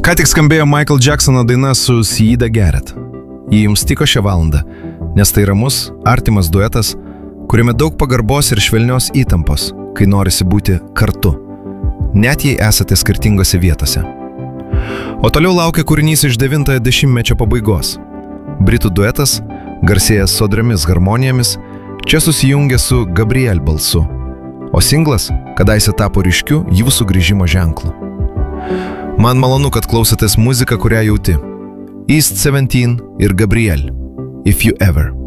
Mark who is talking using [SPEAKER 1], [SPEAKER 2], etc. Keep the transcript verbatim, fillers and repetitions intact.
[SPEAKER 1] Ką tik skambėjo Michael Jacksono daina su Siedah Garrett. Ji jums tiko šią valandą, nes tai ramus, artimas duetas, kuriame daug pagarbos ir švelnios įtampos, kai norisi būti kartu, net jei esate skirtingose vietose. O toliau laukia kūrinys iš devintojo dešimtmečio pabaigos. Britų duetas, garsėjęs sodriomis harmonijomis, čia susijungia su Gabrielle balsu, o singlas kadaise tapo ryškiu jų sugrįžimo ženklu. Man malonu, kad klausotės muziką, kurią jauti. East seventeen ir Gabrielle, If You Ever.